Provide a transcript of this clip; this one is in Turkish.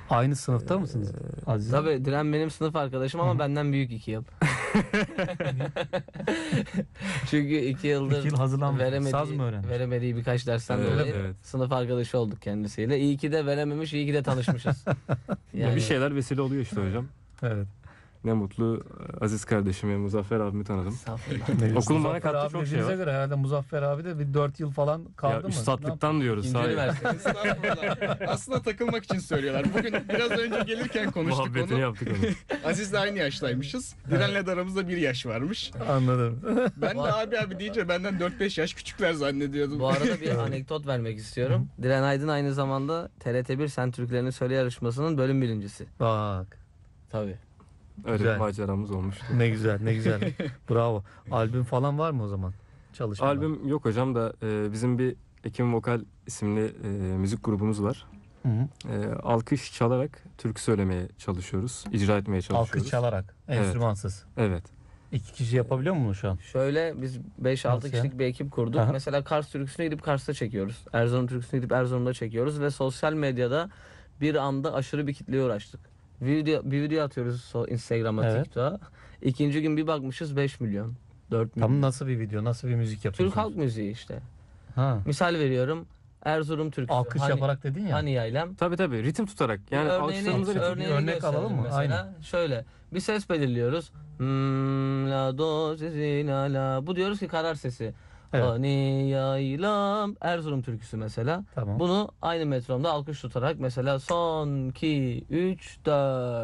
Aynı sınıfta mısınız Aziz? Tabii Diren benim sınıf arkadaşım ama benden büyük 2 yıl. Çünkü 2 yıldır 2 yıl hazırlanmış. Saz mı öğrenmiş? veremediği birkaç dersten Evet, dolayı evet. sınıf arkadaşı olduk kendisiyle. İyi ki de verememiş, iyi ki de tanışmışız. Ya bir şeyler vesile oluyor işte hocam. Evet. Ne mutlu Aziz kardeşimi, Muzaffer abimi tanıdım. Estağfurullah. Okulun bana Muzaffer kattığı abi çok şey dediğinize var. göre herhalde Muzaffer abi de bir 4 yıl falan kaldı Ya mı? üstatlıktan diyoruz. İkinci Hayır. üniversite. Estağfurullah. Aslında takılmak için söylüyorlar. Bugün biraz önce gelirken konuştuk Muhabbetini onu. yaptık onu. Aziz'le aynı yaştaymışız. Diren'le de aramızda 1 yaş varmış. Anladım. Ben de abi deyince benden 4-5 yaş küçükler zannediyordum. Bu arada bir anekdot vermek istiyorum. Diren Aydın aynı zamanda TRT1 Sen Türklerini Söyle yarışmasının bölüm birincisi. Bak. Tabii. Öyle Güzel. bir maceramız olmuştu. Ne güzel, ne güzel. Bravo. Albüm falan var mı o zaman? Çalışmalar. Albüm yok hocam da bizim bir Ekim Vokal isimli müzik grubumuz var. Hı hı. Alkış çalarak türkü söylemeye çalışıyoruz. İcra etmeye çalışıyoruz. Alkış çalarak, Evet. enstrümansız. Evet. 2 kişi yapabiliyor mu bunu şu an? Şöyle biz 5-6 Nasıl ya? kişilik bir ekip kurduk. Aha. Mesela Kars türküsüne gidip Kars'ta çekiyoruz. Erzurum türküsüne gidip Erzurum'da çekiyoruz ve sosyal medyada bir anda aşırı bir kitleye uğraştık. Bir video atıyoruz Instagram'a, Evet. TikTok'a. İkinci gün bir bakmışız 5 milyon, 4 milyon. Tam nasıl bir video, nasıl bir müzik yapıyorsunuz? Türk halk müziği işte. Ha. Misal veriyorum. Erzurum türküsü. Alkış yaparak dedin ya. Hani yaylem. Tabii ritim tutarak. Yani Bir alkışlarımıza ritim. örneğini örnek alalım gösterelim mı? Mesela. Aynen. Şöyle bir ses belirliyoruz. La do si si la la. Bu diyoruz ki karar sesi. Evet. Hani yaylam Erzurum türküsü mesela. Tamam. Bunu aynı metromda alkış tutarak mesela son 2 3 4